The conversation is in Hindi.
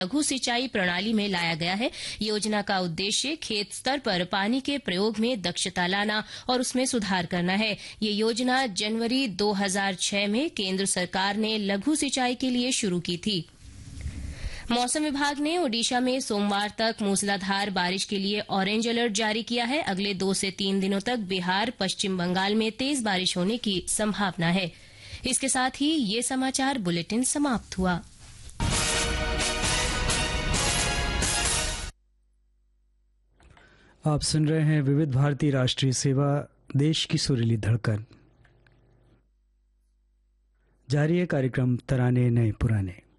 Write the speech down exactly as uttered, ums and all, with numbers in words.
लघु सिंचाई प्रणाली में लाया गया है। योजना का उद्देश्य खेत स्तर पर पानी के प्रयोग में दक्षता लाना और उसमें सुधार करना है। ये योजना जनवरी दो हज़ार छह में केंद्र सरकार ने लघु सिंचाई के लिए शुरू की थी। मौसम विभाग ने ओडिशा में सोमवार तक मूसलाधार बारिश के लिए ऑरेंज अलर्ट जारी किया है। अगले दो से तीन दिनों तक बिहार, पश्चिम बंगाल में तेज बारिश होने की संभावना है। इसके साथ ही ये समाचार बुलेटिन समाप्त हुआ। आप सुन रहे हैं विविध भारती राष्ट्रीय सेवा, देश की सुरीली धड़कन। जारी है कार्यक्रम तराने नए पुराने।